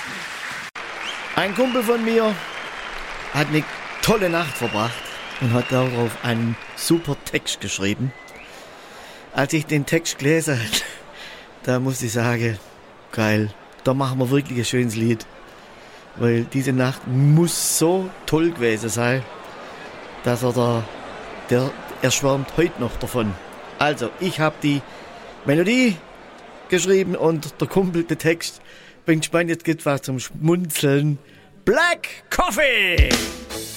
Ein Kumpel von mir hat eine tolle Nacht verbracht und hat darauf einen super Text geschrieben. Als ich den Text gelesen habe, da musste ich sagen, geil, da machen wir wirklich ein schönes Lied. Weil diese Nacht muss so toll gewesen sein, dass er schwärmt heute noch davon. Also, ich habe die Melodie geschrieben und der Kumpel den Text. Bin gespannt, jetzt geht's was zum Schmunzeln. Black Coffee!